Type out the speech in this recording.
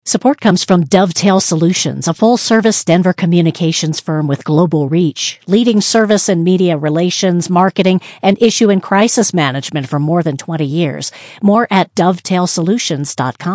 Support comes from Dovetail Solutions, a full-service Denver communications firm with global reach, leading service and media relations, marketing, and issue and crisis management for more than 20 years. More at dovetailsolutions.com.